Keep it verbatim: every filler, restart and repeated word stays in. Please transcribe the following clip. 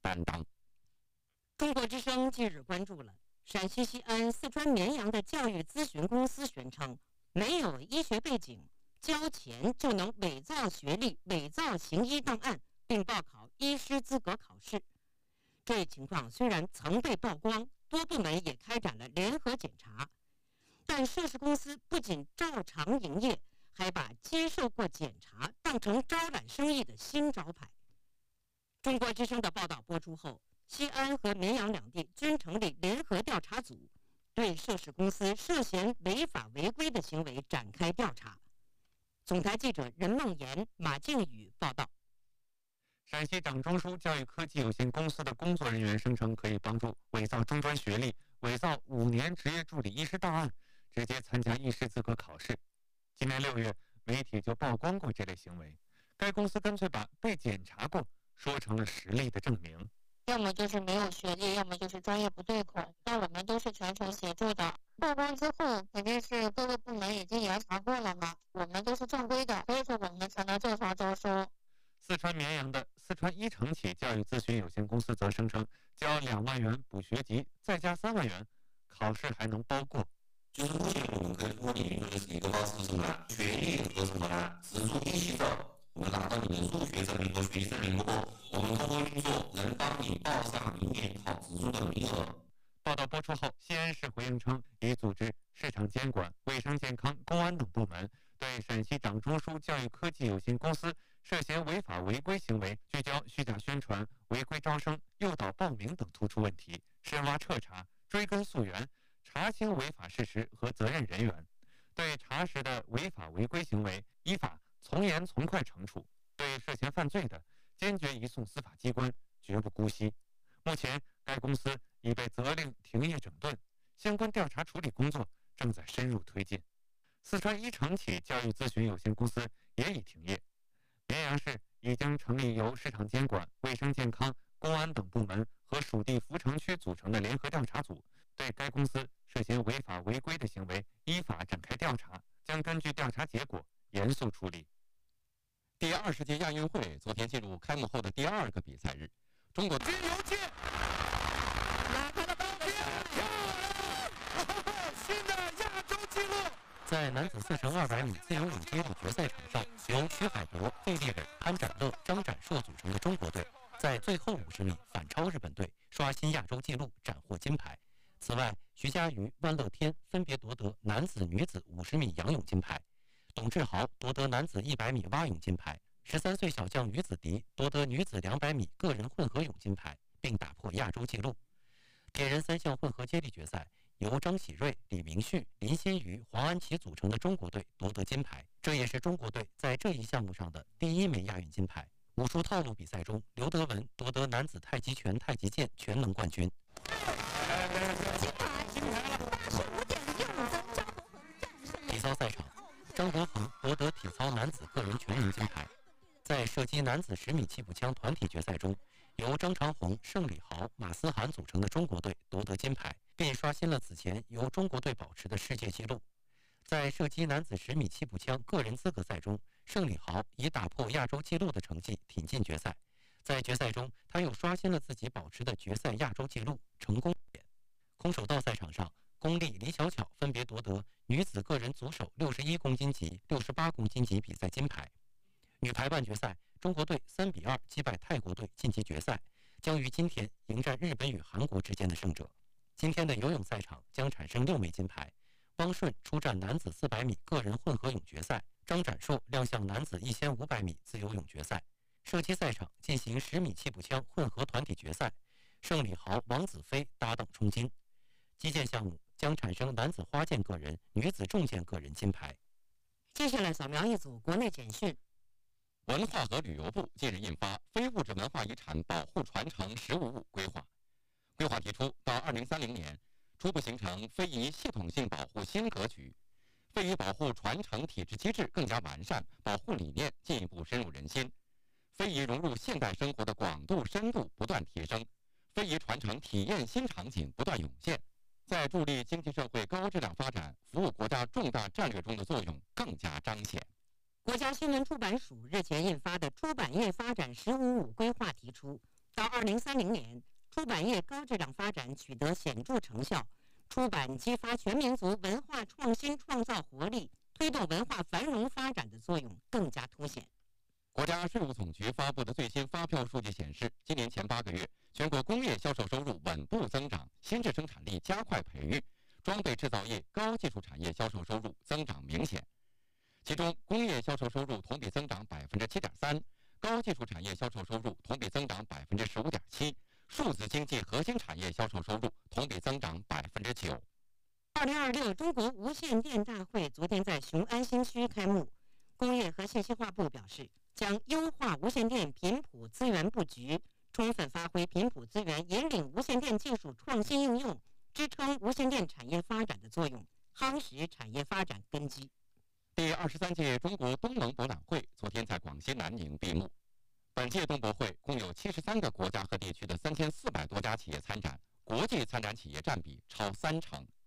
担当。 中国之声近日关注了陕西西安、四川绵阳的教育咨询公司宣称，没有医学背景，交钱就能伪造学历、伪造行医档案，并报考医师资格考试。这一情况虽然曾被曝光，多部门也开展了联合检查，但涉事公司不仅照常营业，还把接受过检查当成招揽生意的新招牌。中国之声的报道播出后，西安和绵阳两地均成立联合调查组，对涉事公司涉嫌违法违规的行为展开调查。总台记者任梦妍、马静宇报道。 陕西掌中枢教育科技有限公司的工作人员声称，可以帮助伪造中专学历、伪造五年职业助理医师档案，直接参加医师资格考试。今年六月，媒体就曝光过这类行为。该公司干脆把被检查过说成了实力的证明。 要么就是没有学历，要么就是专业不对口，但我们都是全程协助的。曝光之后，肯定是各个部门已经严查过了嘛，我们都是正规的，所以说我们才能正常招收。 四川绵阳的四川一城企教育咨询有限公司则声称，交两万元补学籍，再加三万元，考试还能包过。 就是目前我们可以脱离的是一个保持什么呢？学历和什么呢？自主体系走。我们拿到你的入学证明和学习证明过后，我们通过运作能帮你报上明年考自主的名额。 报道播出后，西安市回应称，已组织市场监管、卫生健康、公安等部门对陕西掌中枢教育科技有限公司涉嫌违法违规行为，聚焦虚假宣传、违规招生、诱导报名等突出问题，深挖彻查，追根溯源，查清违法事实和责任人员。对查实的违法违规行为，依法从严从快惩处；对涉嫌犯罪的，坚决移送司法机关，绝不姑息。目前，该公司已被责令停业整顿，相关调查处理工作正在深入推进。四川一城企教育咨询有限公司也已停业。绵阳市已经成立由市场监管、卫生健康、公安等部门和属地扶城区组成的联合调查组，对该公司涉嫌违法违规的行为依法展开调查，将根据调查结果严肃处理。 第二十届亚运会昨天进入开幕后的第二个比赛日，中国军游界拉开了高点，漂亮！新的亚洲纪录。 在男子四乘二百米自由泳接力决赛场上，由徐海博、费立伟、潘展乐、张展硕组成的中国队，在最后五十米反超日本队，刷新亚洲纪录，斩获金牌。此外，徐嘉余、万乐天分别夺得男子、女子五十米仰泳金牌。董志豪夺得男子一百米蛙泳金牌，十三岁小将于子迪夺得女子两百米个人混合泳金牌，并打破亚洲纪录。铁人三项混合接力决赛，由张喜瑞、李明旭、林欣瑜、黄安琪组成的中国队夺得金牌，这也是中国队在这一项目上的第一枚亚运金牌。武术套路比赛中，刘德文夺得男子太极拳、太极剑全能冠军。体操赛场，张国恒夺得体操男子个人全能金牌。在射击男子十米气步枪团体决赛中，由张长虹、盛礼豪、马思涵组成的中国队夺得金牌，并刷新了此前由中国队保持的世界纪录。在射击男子十米气步枪个人资格赛中，盛礼豪以打破亚洲纪录的成绩挺进决赛。在决赛中，他又刷新了自己保持的决赛亚洲纪录，成功。空手道赛场上，巩俐、李小巧分别夺得女子个人组手六十一公斤级、六十八公斤级比赛金牌。女排半决赛，中国队三比二击败泰国队晋级决赛，将于今天迎战日本与韩国之间的胜者。今天的游泳赛场将产生六枚金牌。汪顺出战男子四百米个人混合泳决赛，张展硕亮相男子一千五百米自由泳决赛。射击赛场进行十米气步枪混合团体决赛，盛礼豪、王子飞搭档冲金。击剑项目将产生男子花剑个人、女子重剑个人金牌。 接下来扫描一组国内简讯。 文化和旅游部近日印发《非物质文化遗产保护传承实务物规划》，规划提出，到二零三零年，初步形成非遗系统性保护新格局，非遗保护传承体制机制更加完善，保护理念进一步深入人心，非遗融入现代生活的广度深度不断提升，非遗传承体验新场景不断涌现，在助力经济社会高质量发展、服务国家重大战略中的作用更加彰显。 国家新闻出版署日前印发的《出版业发展“十五五”规划》提出， 到二零三零年，出版业高质量发展取得显著成效，出版激发全民族文化创新创造活力，推动文化繁荣发展的作用更加凸显。 国家税务总局发布的最新发票数据显示，今年前八个月，全国工业销售收入稳步增长，新质生产力加快培育，装备制造业、高技术产业销售收入增长明显。其中，工业销售收入同比增长百分之七点三，高技术产业销售收入同比增长百分之十五点七，数字经济核心产业销售收入同比增长百分之九。 二零二六中国无线电大会昨天在雄安新区开幕，工业和信息化部表示，将优化无线电频谱资源布局，充分发挥频谱资源引领无线电技术创新应用，支撑无线电产业发展的作用，夯实产业发展根基。 第二十三届中国东盟博览会昨天在广西南宁闭幕。本届东博会共有七十三个国家和地区的三千四百多家企业参展，国际参展企业占比超三成。